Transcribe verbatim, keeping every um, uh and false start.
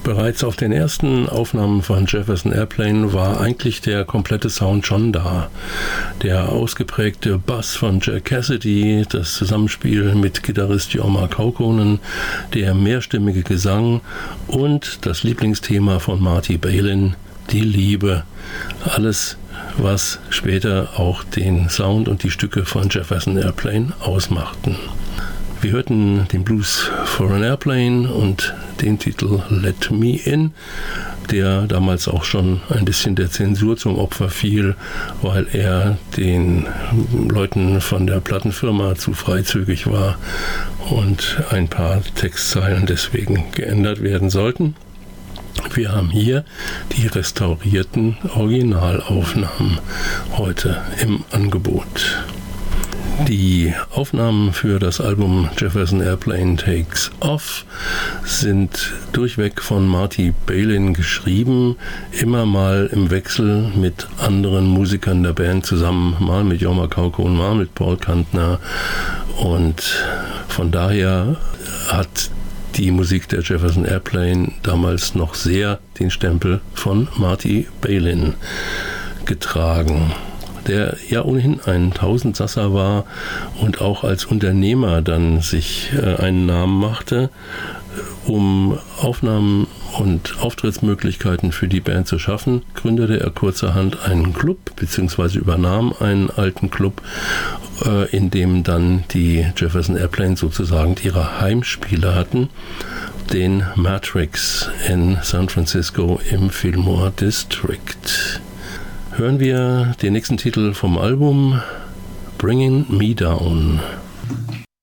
Bereits auf den ersten Aufnahmen von Jefferson Airplane war eigentlich der komplette Sound schon da. Der ausgeprägte Bass von Jack Cassidy, das Zusammenspiel mit Gitarrist Jorma Kaukonen, der mehrstimmige Gesang und das Lieblingsthema von Marty Balin, die Liebe. Alles, was später auch den Sound und die Stücke von Jefferson Airplane ausmachten. Wir hörten den Blues for an Airplane und den Titel Let Me In, der damals auch schon ein bisschen der Zensur zum Opfer fiel, weil er den Leuten von der Plattenfirma zu freizügig war und ein paar Textzeilen deswegen geändert werden sollten. Wir haben hier die restaurierten Originalaufnahmen heute im Angebot. Die Aufnahmen für das Album Jefferson Airplane Takes Off sind durchweg von Marty Balin geschrieben, immer mal im Wechsel mit anderen Musikern der Band zusammen, mal mit Jorma Kaukonen, mal mit Paul Kantner, und von daher hat die Musik der Jefferson Airplane damals noch sehr den Stempel von Marty Balin getragen, der ja ohnehin ein Tausendsasser war und auch als Unternehmer dann sich äh, einen Namen machte, um Aufnahmen und Auftrittsmöglichkeiten für die Band zu schaffen, gründete er kurzerhand einen Club, beziehungsweise übernahm einen alten Club, äh, in dem dann die Jefferson Airplane sozusagen ihre Heimspiele hatten, den Matrix in San Francisco im Fillmore District. Hören wir den nächsten Titel vom Album, Bringing Me Down.